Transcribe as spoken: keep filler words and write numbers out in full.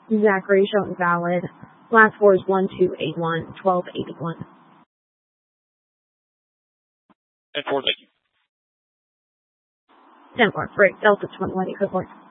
Zachary showing valid. Last four is one two eight one, twelve eighty-one. ten four, thank you. ten four, break, Delta twenty-one, equivalent.